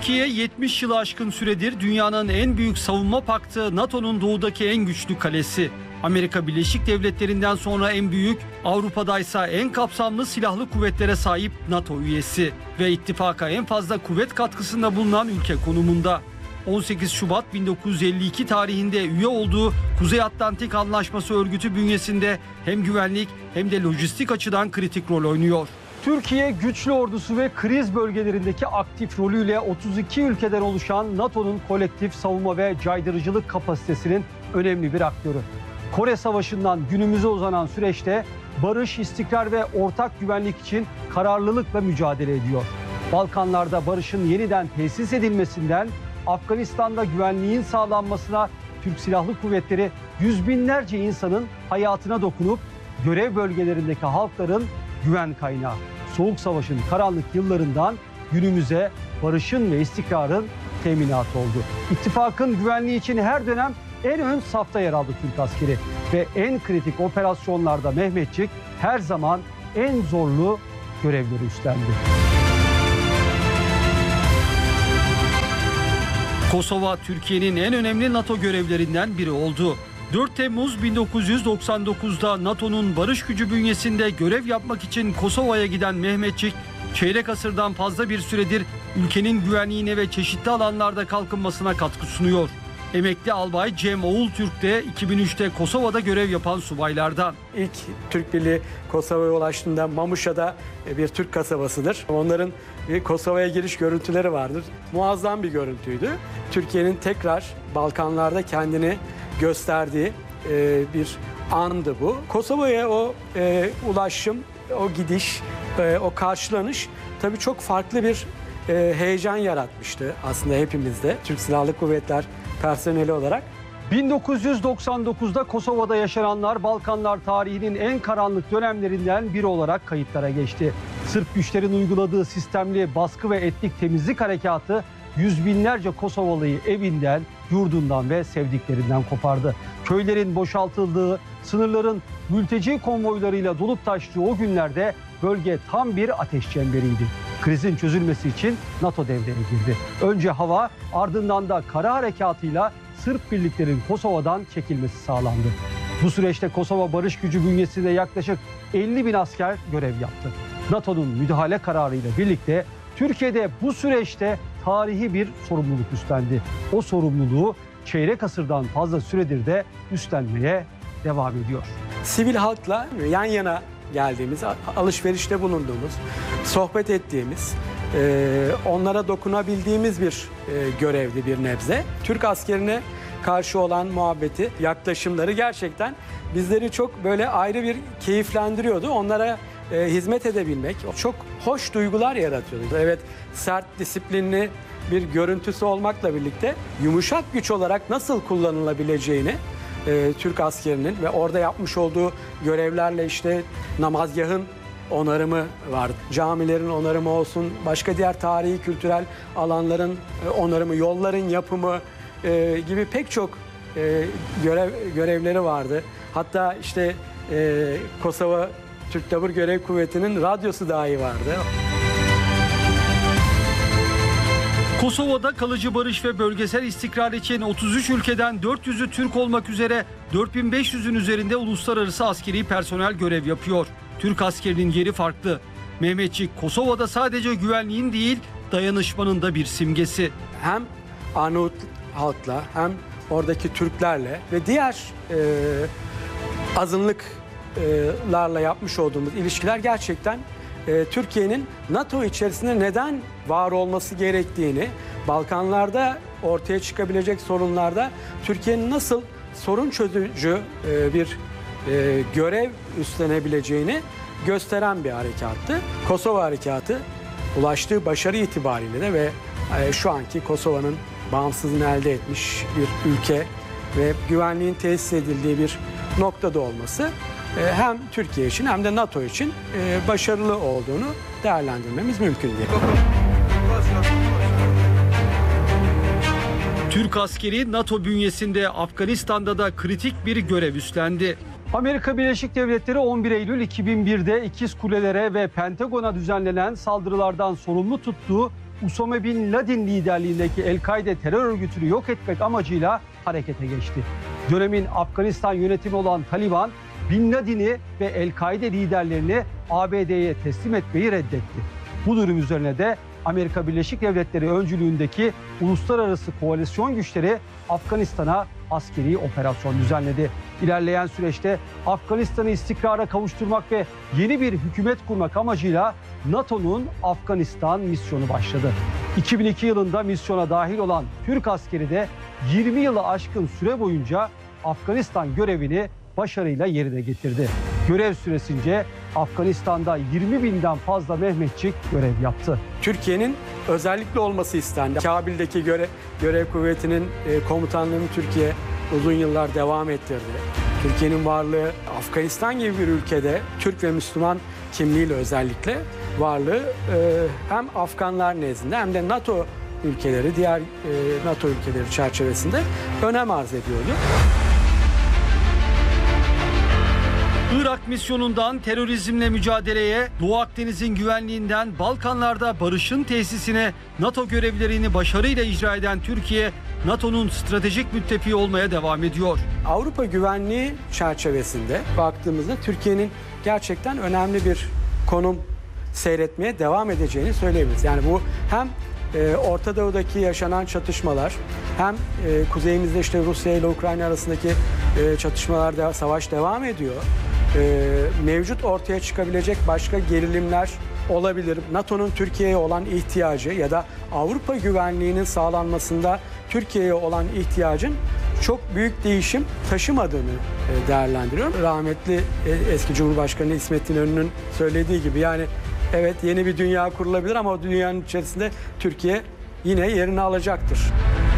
Türkiye 70 yılı aşkın süredir dünyanın en büyük savunma paktı NATO'nun doğudaki en güçlü kalesi. Amerika Birleşik Devletleri'nden sonra en büyük, Avrupa'daysa en kapsamlı silahlı kuvvetlere sahip NATO üyesi ve ittifaka en fazla kuvvet katkısında bulunan ülke konumunda. 18 Şubat 1952 tarihinde üye olduğu Kuzey Atlantik Anlaşması örgütü bünyesinde hem güvenlik hem de lojistik açıdan kritik rol oynuyor. Türkiye güçlü ordusu ve kriz bölgelerindeki aktif rolüyle 32 ülkeden oluşan NATO'nun kolektif savunma ve caydırıcılık kapasitesinin önemli bir aktörü. Kore Savaşı'ndan günümüze uzanan süreçte barış, istikrar ve ortak güvenlik için kararlılıkla mücadele ediyor. Balkanlarda barışın yeniden tesis edilmesinden Afganistan'da güvenliğin sağlanmasına Türk Silahlı Kuvvetleri yüz binlerce insanın hayatına dokunup görev bölgelerindeki halkların güven kaynağı. Soğuk Savaş'ın karanlık yıllarından günümüze barışın ve istikrarın teminatı oldu. İttifakın güvenliği için her dönem en ön safta yer aldı Türk askeri ve en kritik operasyonlarda Mehmetçik her zaman en zorlu görevleri üstlendi. Kosova, Türkiye'nin en önemli NATO görevlerinden biri oldu. 4 Temmuz 1999'da NATO'nun barış gücü bünyesinde görev yapmak için Kosova'ya giden Mehmetçik, çeyrek asırdan fazla bir süredir ülkenin güvenliğine ve çeşitli alanlarda kalkınmasına katkı sunuyor. Emekli albay Cem Oğultürk de 2003'te Kosova'da görev yapan subaylardan. İlk Türk Birliği Kosova'ya ulaştığında Mamuşa'da bir Türk kasabasıdır. Onların Kosova'ya giriş görüntüleri vardır. Muazzam bir görüntüydü. Türkiye'nin tekrar Balkanlarda kendini gösterdiği bir andı bu. Kosova'ya o ulaşım, o gidiş, o karşılanış tabii çok farklı bir heyecan yaratmıştı aslında hepimizde. Türk Silahlı Kuvvetler personeli olarak. 1999'da Kosova'da yaşananlar Balkanlar tarihinin en karanlık dönemlerinden biri olarak kayıtlara geçti. Sırp güçlerin uyguladığı sistemli baskı ve etnik temizlik harekatı yüz binlerce Kosovalıyı evinden, yurdundan ve sevdiklerinden kopardı. Köylerin boşaltıldığı, sınırların mülteci konvoylarıyla dolup taştığı o günlerde bölge tam bir ateş çemberiydi. Krizin çözülmesi için NATO devreye girdi. Önce hava, ardından da kara harekatıyla Sırp birliklerin Kosova'dan çekilmesi sağlandı. Bu süreçte Kosova Barış Gücü bünyesinde yaklaşık 50 bin asker görev yaptı. NATO'nun müdahale kararıyla birlikte Türkiye'de bu süreçte tarihi bir sorumluluk üstlendi. O sorumluluğu çeyrek asırdan fazla süredir de üstlenmeye devam ediyor. Sivil halkla yan yana geldiğimiz, alışverişte bulunduğumuz, sohbet ettiğimiz, onlara dokunabildiğimiz bir görevdi bir nebze. Türk askerine karşı olan muhabbeti, yaklaşımları gerçekten bizleri çok böyle ayrı bir keyiflendiriyordu. Onlara hizmet edebilmek çok hoş duygular yaratıyordu. Evet, sert, disiplinli bir görüntüsü olmakla birlikte yumuşak güç olarak nasıl kullanılabileceğini Türk askerinin ve orada yapmış olduğu görevlerle işte namazgahın onarımı var. Camilerin onarımı olsun, başka diğer tarihi, kültürel alanların onarımı, yolların yapımı gibi pek çok görevleri vardı. Hatta işte Kosova Türk Tabur Görev Kuvveti'nin radyosu dahi vardı. Kosova'da kalıcı barış ve bölgesel istikrar için 33 ülkeden 400'ü Türk olmak üzere 4500'ün üzerinde uluslararası askeri personel görev yapıyor. Türk askerinin yeri farklı. Mehmetçik Kosova'da sadece güvenliğin değil, dayanışmanın da bir simgesi. Hem Arnavut halkla hem oradaki Türklerle ve diğer azınlıklarla yapmış olduğumuz ilişkiler gerçekten Türkiye'nin NATO içerisinde neden var olması gerektiğini, Balkanlarda ortaya çıkabilecek sorunlarda Türkiye'nin nasıl sorun çözücü bir görev üstlenebileceğini gösteren bir harekattı. Kosova Harekatı ulaştığı başarı itibariyle de ve şu anki Kosova'nın bağımsızlığını elde etmiş bir ülke ve güvenliğin tesis edildiği bir noktada olması hem Türkiye için hem de NATO için başarılı olduğunu değerlendirmemiz mümkün değil. Türk askeri NATO bünyesinde Afganistan'da da kritik bir görev üstlendi. Amerika Birleşik Devletleri 11 Eylül 2001'de İkiz Kuleler'e ve Pentagon'a düzenlenen saldırılardan sorumlu tuttuğu Usame Bin Laden liderliğindeki El-Kaide terör örgütünü yok etmek amacıyla harekete geçti. Dönemin Afganistan yönetimi olan Taliban, Bin Laden'i ve El-Kaide liderlerini ABD'ye teslim etmeyi reddetti. Bu durum üzerine de Amerika Birleşik Devletleri öncülüğündeki uluslararası koalisyon güçleri Afganistan'a askeri operasyon düzenledi. İlerleyen süreçte Afganistan'ı istikrara kavuşturmak ve yeni bir hükümet kurmak amacıyla NATO'nun Afganistan misyonu başladı. 2002 yılında misyona dahil olan Türk askeri de 20 yılı aşkın süre boyunca Afganistan görevini başarıyla yerine getirdi. Görev süresince Afganistan'da 20 binden fazla Mehmetçik görev yaptı. Türkiye'nin özellikle olması istendi. Kabil'deki görev kuvvetinin komutanlığını Türkiye uzun yıllar devam ettirdi. Türkiye'nin varlığı Afganistan gibi bir ülkede Türk ve Müslüman kimliğiyle özellikle varlığı hem Afganlar nezdinde hem de NATO ülkeleri, diğer NATO ülkeleri çerçevesinde önem arz ediyordu. Irak misyonundan terörizmle mücadeleye, Doğu Akdeniz'in güvenliğinden Balkanlarda barışın tesisine NATO görevlerini başarıyla icra eden Türkiye, NATO'nun stratejik müttefiği olmaya devam ediyor. Avrupa güvenliği çerçevesinde baktığımızda Türkiye'nin gerçekten önemli bir konum seyretmeye devam edeceğini söyleyebiliriz. Yani bu hem Orta Doğu'daki yaşanan çatışmalar hem kuzeyimizde işte Rusya ile Ukrayna arasındaki çatışmalarda savaş devam ediyor. Mevcut ortaya çıkabilecek başka gerilimler olabilir. NATO'nun Türkiye'ye olan ihtiyacı ya da Avrupa güvenliğinin sağlanmasında Türkiye'ye olan ihtiyacın çok büyük değişim taşımadığını değerlendiriyorum. Rahmetli eski Cumhurbaşkanı İsmet İnönü'nün söylediği gibi yani evet yeni bir dünya kurulabilir ama o dünyanın içerisinde Türkiye yine yerini alacaktır.